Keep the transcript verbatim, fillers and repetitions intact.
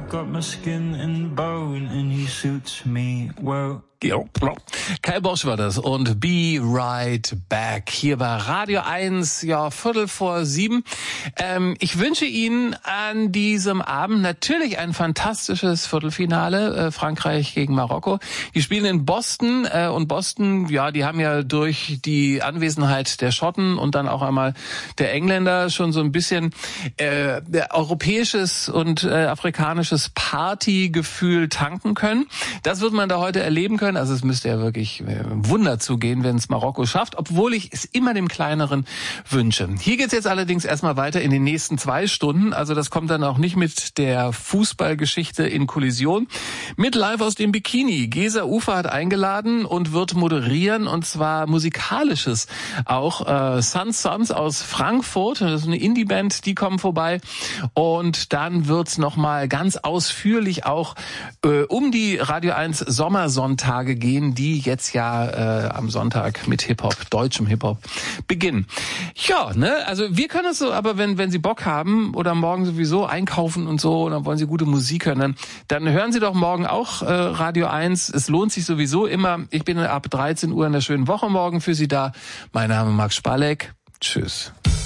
got my skin and bone and he suits me well. Kai Bosch war das und Be Right Back hier bei Radio eins, ja, Viertel vor sieben. Ähm, ich wünsche Ihnen an diesem Abend natürlich ein fantastisches Viertelfinale, äh, Frankreich gegen Marokko. Die spielen in Boston äh, und Boston, ja, die haben ja durch die Anwesenheit der Schotten und dann auch einmal der Engländer schon so ein bisschen äh, europäisches und äh, afrikanisches Partygefühl tanken können. Das wird man da heute erleben können. Also es müsste ja wirklich äh, Wunder zugehen, wenn es Marokko schafft, obwohl ich es immer dem Kleineren wünsche. Hier geht's jetzt allerdings erstmal weiter in den nächsten zwei Stunden. Also das kommt dann auch nicht mit der Fußballgeschichte in Kollision. Mit Live aus dem Bikini. Gesa Ufer hat eingeladen und wird moderieren, und zwar musikalisches auch. Äh, Suns Sons aus Frankfurt, das ist eine Indie-Band, die kommen vorbei. Und dann wird's nochmal ganz ausführlich auch äh, um die Radio eins Sommersonntage gehen, die jetzt ja äh, am Sonntag mit Hip-Hop, deutschem Hip-Hop beginnen. Ja, ne, also wir können es so, aber wenn wenn Sie Bock haben oder morgen sowieso einkaufen und so, oder wollen Sie gute Musik hören, dann, dann hören Sie doch morgen auch äh, Radio eins. Es lohnt sich sowieso immer. Ich bin ab dreizehn Uhr in der schönen Woche morgen für Sie da. Mein Name ist Max Spalek. Tschüss.